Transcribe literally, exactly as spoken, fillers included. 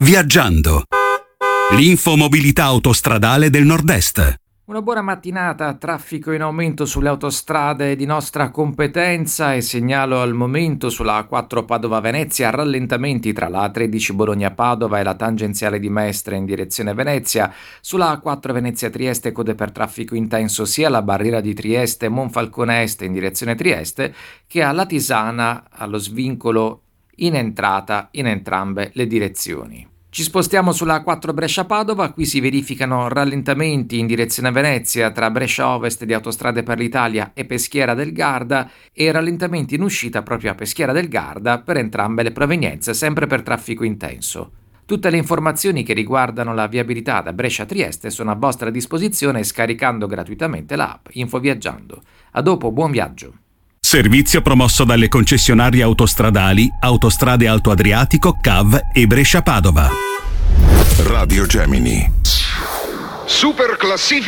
Viaggiando. L'infomobilità autostradale del Nord-Est. Una buona mattinata, traffico in aumento sulle autostrade di nostra competenza e segnalo al momento sulla A quattro Padova-Venezia rallentamenti tra la A tredici Bologna-Padova e la tangenziale di Mestre in direzione Venezia, sulla A quattro Venezia-Trieste code per traffico intenso sia alla barriera di Trieste Monfalcone Est in direzione Trieste che a Latisana allo svincolo in entrata in entrambe le direzioni. Ci spostiamo sulla A quattro Brescia-Padova, qui si verificano rallentamenti in direzione Venezia tra Brescia Ovest di Autostrade per l'Italia e Peschiera del Garda e rallentamenti in uscita proprio a Peschiera del Garda per entrambe le provenienze, sempre per traffico intenso. Tutte le informazioni che riguardano la viabilità da Brescia a Trieste sono a vostra disposizione scaricando gratuitamente l'app InfoViaggiando. A dopo, buon viaggio! Servizio promosso dalle concessionarie autostradali Autostrade Alto Adriatico, C A V e Brescia Padova. Radio Gemini. Super classifica.